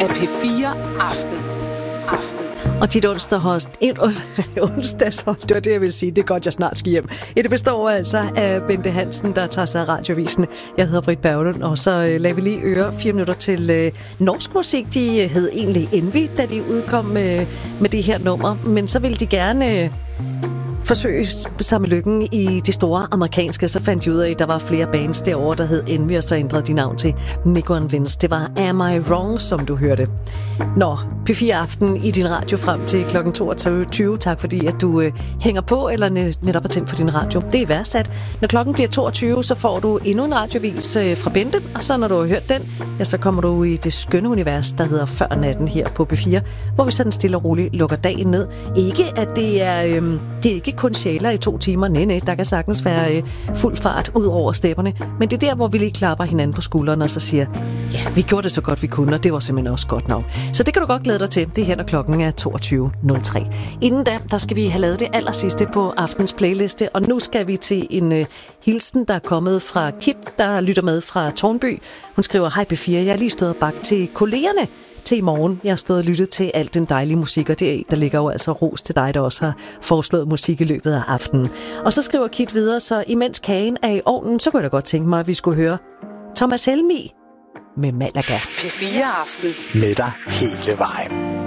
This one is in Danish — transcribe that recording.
af P4 Aften. Og dit onsdagshold, det var det, jeg vil sige. Det er godt, jeg snart skal hjem. Det består altså af Bente Hansen, der tager sig af radioavisen. Jeg hedder Britt Berglund, og så lader vi lige øre 4 minutter til norsk musik. De hed egentlig Envy, da de udkom med det her nummer. Men så ville de gerne forsøge sig med lykken i de store amerikanske. Så fandt de ud af, at der var flere bands derovre, der hed Envy, og så ændrede de navn til Nico and Vince. Det var Am I Wrong, som du hørte. Nå, P4 Aften i din radio frem til kl. 22. Tak fordi, at du hænger på, eller netop har tændt for din radio. Det er værdsat. Når klokken bliver 22, så får du endnu en radiovis fra Bente, og så når du har hørt den, ja, så kommer du i det skønne univers, der hedder Før Natten her på P4, hvor vi sådan stille og roligt lukker dagen ned. Ikke at det er ikke kun sjæler i 2 timer. Nej, der kan sagtens være fuld fart ud over stepperne. Men det er der, hvor vi lige klapper hinanden på skulderen og så siger, ja, vi gjorde det så godt vi kunne, og det var simpelthen også godt nok. Så det kan du godt glæde dig til. Det er her, når klokken er 22.03. Inden da, der skal vi have lavet det allersidste på aftens playliste, og nu skal vi til en hilsen, der er kommet fra Kit, der lytter med fra Tårnby. Hun skriver, hej P4, jeg er lige stået og bagt til kollegerne til i morgen. Jeg har stået og lyttet til alt den dejlige musik, og der ligger jo altså ros til dig, der også har foreslået musik i løbet af aftenen. Og så skriver Kit videre, så imens kagen er i ovnen, så kunne jeg da godt tænke mig, at vi skulle høre Thomas Helmig med Malaga. P4 Aften. Med dig hele vejen.